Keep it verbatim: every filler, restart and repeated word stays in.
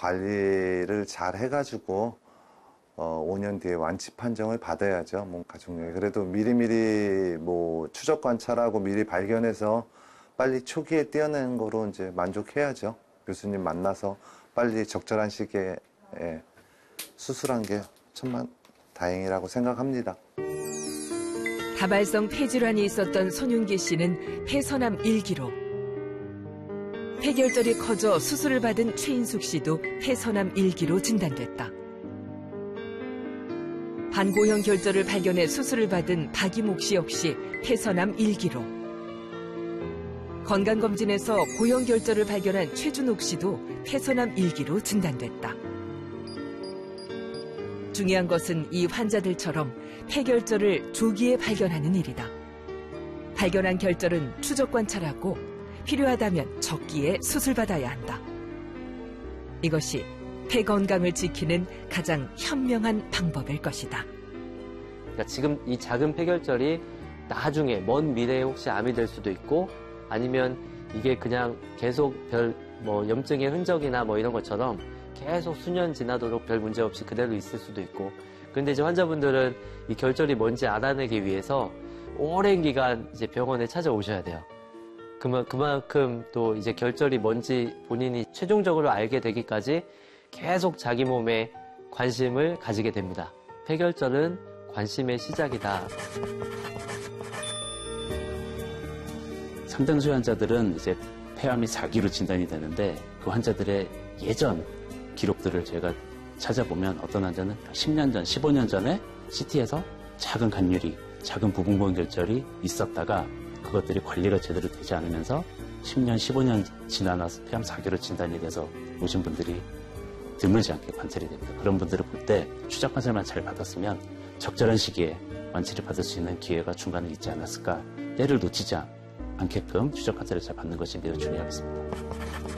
관리를 잘 해가지고 어, 오 년 뒤에 완치 판정을 받아야죠. 몸 가족력에. 그래도 미리미리 뭐 추적 관찰하고 미리 발견해서 빨리 초기에 떼어내는 거로 이제 만족해야죠. 교수님 만나서 빨리 적절한 시기에 예, 수술한 게 천만 다행이라고 생각합니다. 다발성 폐질환이 있었던 손윤기 씨는 폐선암 일 기로. 폐결절이 커져 수술을 받은 최인숙 씨도 폐선암 일 기로 진단됐다. 반고형 결절을 발견해 수술을 받은 박이목 씨 역시 폐선암 일 기로. 건강검진에서 고형 결절을 발견한 최준옥 씨도 폐선암 일 기로 진단됐다. 중요한 것은 이 환자들처럼 폐결절을 조기에 발견하는 일이다. 발견한 결절은 추적 관찰하고 필요하다면 적기에 수술받아야 한다. 이것이 폐 건강을 지키는 가장 현명한 방법일 것이다. 그러니까 지금 이 작은 폐결절이 나중에 먼 미래에 혹시 암이 될 수도 있고 아니면 이게 그냥 계속 별 뭐 염증의 흔적이나 뭐 이런 것처럼 계속 수년 지나도록 별 문제 없이 그대로 있을 수도 있고 그런데 이제 환자분들은 이 결절이 뭔지 알아내기 위해서 오랜 기간 이제 병원에 찾아오셔야 돼요. 그만, 그만큼 또 이제 결절이 뭔지 본인이 최종적으로 알게 되기까지 계속 자기 몸에 관심을 가지게 됩니다. 폐결절은 관심의 시작이다. 상당수 환자들은 이제 폐암이 사 기로 진단이 되는데 그 환자들의 예전 기록들을 제가 찾아보면 어떤 환자는 십 년 전, 십오 년 전에 씨티에서 작은 간유리, 작은 부분부분 결절이 있었다가 그것들이 관리가 제대로 되지 않으면서 십 년, 십오 년 지나서 폐암 사 기로 진단이 돼서 오신 분들이 드물지 않게 관찰이 됩니다. 그런 분들을 볼 때 추적 관찰만 잘 받았으면 적절한 시기에 완치를 받을 수 있는 기회가 중간에 있지 않았을까. 때를 놓치지 않게끔 추적 관찰을 잘 받는 것이 매우 중요하겠습니다.